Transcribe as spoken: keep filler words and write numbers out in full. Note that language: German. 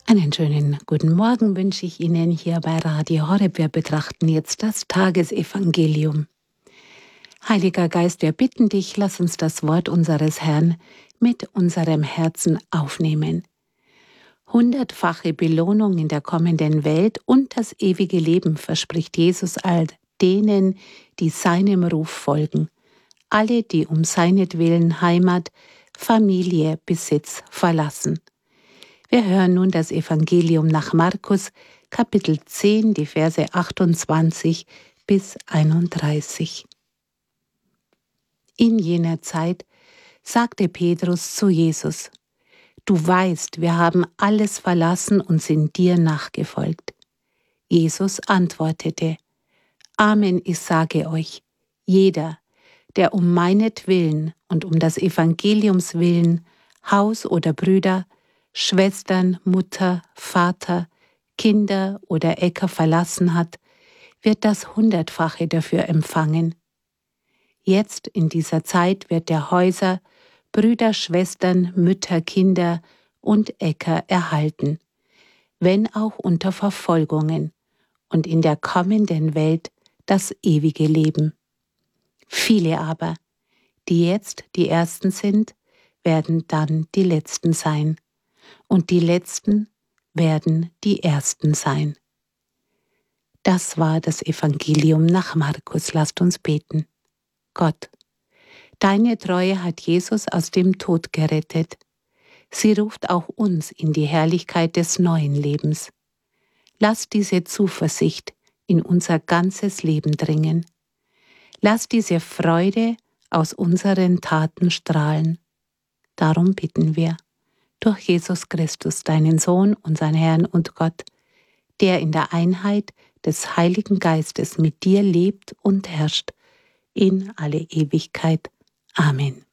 Einen schönen guten Morgen wünsche ich Ihnen hier bei Radio Horeb. Wir betrachten jetzt das Tagesevangelium. Heiliger Geist, wir bitten dich, lass uns das Wort unseres Herrn mit unserem Herzen aufnehmen. Hundertfache Belohnung in der kommenden Welt und das ewige Leben verspricht Jesus all denen, die seinem Ruf folgen. Alle, die um seinetwillen Heimat, Familie, Besitz verlassen. Wir hören nun das Evangelium nach Markus, Kapitel zehn, die Verse achtundzwanzig bis einunddreißig. In jener Zeit sagte Petrus zu Jesus: Du weißt, wir haben alles verlassen und sind dir nachgefolgt. Jesus antwortete: Amen, ich sage euch, jeder, der um meinetwillen und um des Evangeliums willen Haus oder Brüder, Schwestern, Mutter, Vater, Kinder oder Äcker verlassen hat, wird das Hundertfache dafür empfangen. Jetzt in dieser Zeit wird er Häuser, Brüder, Schwestern, Mütter, Kinder und Äcker erhalten, wenn auch unter Verfolgungen, und in der kommenden Welt das ewige Leben. Viele aber, die jetzt die Ersten sind, werden dann die Letzten sein. Und die Letzten werden die Ersten sein. Das war das Evangelium nach Markus. Lasst uns beten. Gott, deine Treue hat Jesus aus dem Tod gerettet. Sie ruft auch uns in die Herrlichkeit des neuen Lebens. Lass diese Zuversicht in unser ganzes Leben dringen. Lass diese Freude aus unseren Taten strahlen. Darum bitten wir. Durch Jesus Christus, deinen Sohn, unseren Herrn und Gott, der in der Einheit des Heiligen Geistes mit dir lebt und herrscht, in alle Ewigkeit. Amen.